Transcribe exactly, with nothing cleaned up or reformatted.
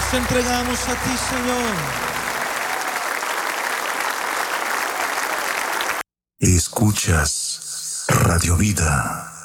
Nos entregamos a ti, Señor. Escuchas Radio Vida.